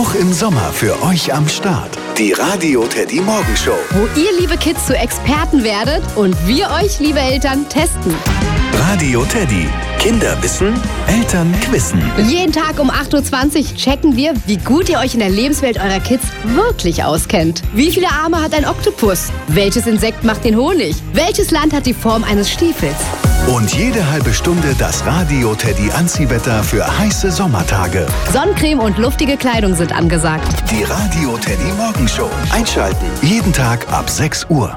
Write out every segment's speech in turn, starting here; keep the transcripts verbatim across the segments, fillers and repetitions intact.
Auch im Sommer für euch am Start. Die Radio Teddy Morgenshow. Wo ihr, liebe Kids, zu Experten werdet und wir euch, liebe Eltern, testen. Radio Teddy. Kinder wissen, Eltern quizzen. Jeden Tag um acht Uhr zwanzig checken wir, wie gut ihr euch in der Lebenswelt eurer Kids wirklich auskennt. Wie viele Arme hat ein Oktopus? Welches Insekt macht den Honig? Welches Land hat die Form eines Stiefels? Und jede halbe Stunde das Radio Teddy Anziehwetter für heiße Sommertage. Sonnencreme und luftige Kleidung sind angesagt. Die Radio Teddy Morgenshow. Einschalten. Jeden Tag ab sechs Uhr.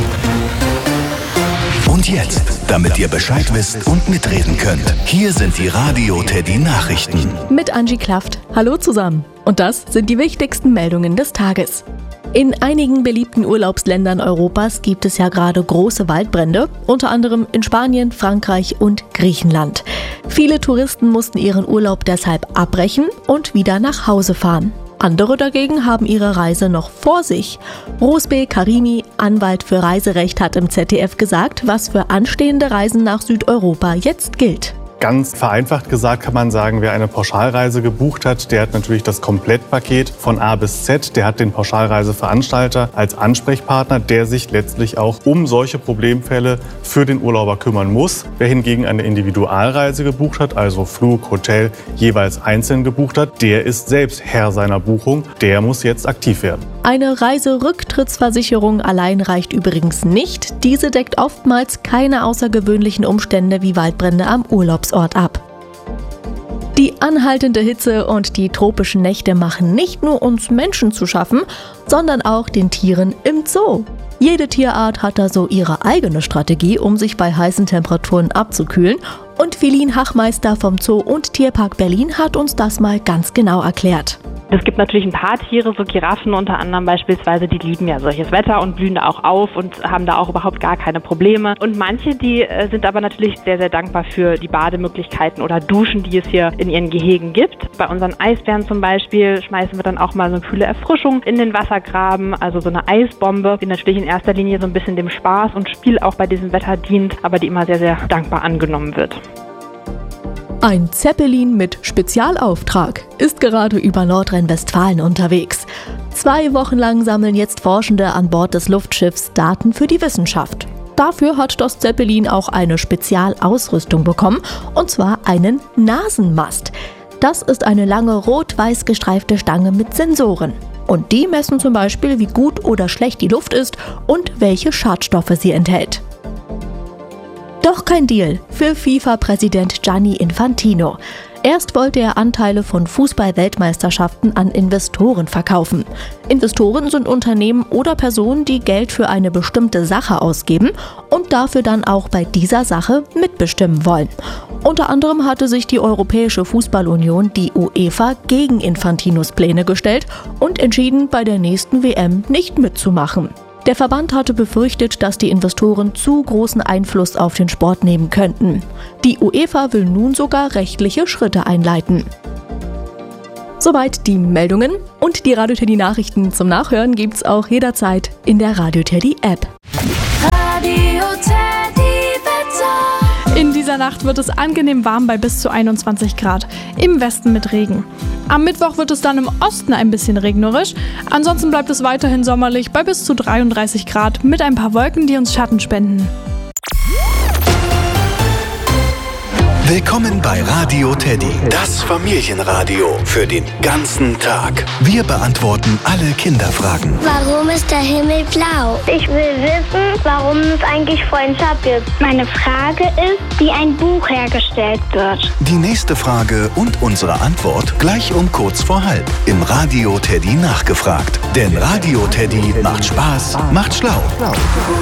Und jetzt, damit ihr Bescheid wisst und mitreden könnt, hier sind die Radio Teddy Nachrichten. Mit Angie Klaft. Hallo zusammen. Und das sind die wichtigsten Meldungen des Tages. In einigen beliebten Urlaubsländern Europas gibt es ja gerade große Waldbrände, unter anderem in Spanien, Frankreich und Griechenland. Viele Touristen mussten ihren Urlaub deshalb abbrechen und wieder nach Hause fahren. Andere dagegen haben ihre Reise noch vor sich. Rosbe Karimi, Anwalt für Reiserecht, hat im Z D F gesagt, was für anstehende Reisen nach Südeuropa jetzt gilt. Ganz vereinfacht gesagt kann man sagen, wer eine Pauschalreise gebucht hat, der hat natürlich das Komplettpaket von A bis Z. Der hat den Pauschalreiseveranstalter als Ansprechpartner, der sich letztlich auch um solche Problemfälle für den Urlauber kümmern muss. Wer hingegen eine Individualreise gebucht hat, also Flug, Hotel, jeweils einzeln gebucht hat, der ist selbst Herr seiner Buchung. Der muss jetzt aktiv werden. Eine Reiserücktrittsversicherung allein reicht übrigens nicht. Diese deckt oftmals keine außergewöhnlichen Umstände wie Waldbrände am Urlaubsort ab. Die anhaltende Hitze und die tropischen Nächte machen nicht nur uns Menschen zu schaffen, sondern auch den Tieren im Zoo. Jede Tierart hat da so ihre eigene Strategie, um sich bei heißen Temperaturen abzukühlen. Und Feline Hachmeister vom Zoo und Tierpark Berlin hat uns das mal ganz genau erklärt. Es gibt natürlich ein paar Tiere, so Giraffen unter anderem beispielsweise, die lieben ja solches Wetter und blühen da auch auf und haben da auch überhaupt gar keine Probleme. Und manche, die äh, sind aber natürlich sehr, sehr dankbar für die Bademöglichkeiten oder Duschen, die es hier in ihren Gehegen gibt. Bei unseren Eisbären zum Beispiel schmeißen wir dann auch mal so eine kühle Erfrischung in den Wassergraben, also so eine Eisbombe, die natürlich in erster Linie so ein bisschen dem Spaß und Spiel auch bei diesem Wetter dient, aber die immer sehr, sehr dankbar angenommen wird. Ein Zeppelin mit Spezialauftrag ist gerade über Nordrhein-Westfalen unterwegs. Zwei Wochen lang sammeln jetzt Forschende an Bord des Luftschiffs Daten für die Wissenschaft. Dafür hat das Zeppelin auch eine Spezialausrüstung bekommen, und zwar einen Nasenmast. Das ist eine lange rot-weiß gestreifte Stange mit Sensoren. Und die messen zum Beispiel, wie gut oder schlecht die Luft ist und welche Schadstoffe sie enthält. Doch kein Deal für FIFA-Präsident Gianni Infantino. Erst wollte er Anteile von Fußball-Weltmeisterschaften an Investoren verkaufen. Investoren sind Unternehmen oder Personen, die Geld für eine bestimmte Sache ausgeben und dafür dann auch bei dieser Sache mitbestimmen wollen. Unter anderem hatte sich die Europäische Fußballunion, die UEFA, gegen Infantinos Pläne gestellt und entschieden, bei der nächsten W M nicht mitzumachen. Der Verband hatte befürchtet, dass die Investoren zu großen Einfluss auf den Sport nehmen könnten. Die UEFA will nun sogar rechtliche Schritte einleiten. Soweit die Meldungen, und die Radio Teddy Nachrichten zum Nachhören gibt's auch jederzeit in der Radio Teddy App. Radio Teddy Wetter. In dieser Nacht wird es angenehm warm bei bis zu einundzwanzig Grad, im Westen mit Regen. Am Mittwoch wird es dann im Osten ein bisschen regnerisch, ansonsten bleibt es weiterhin sommerlich bei bis zu dreiunddreißig Grad mit ein paar Wolken, die uns Schatten spenden. Willkommen bei Radio Teddy, das Familienradio für den ganzen Tag. Wir beantworten alle Kinderfragen. Warum ist der Himmel blau? Ich will wissen, warum es eigentlich Freundschaft gibt. Meine Frage ist, wie ein Buch hergestellt wird. Die nächste Frage und unsere Antwort gleich um kurz vor halb im Radio Teddy nachgefragt. Denn Radio Teddy macht Spaß, macht schlau.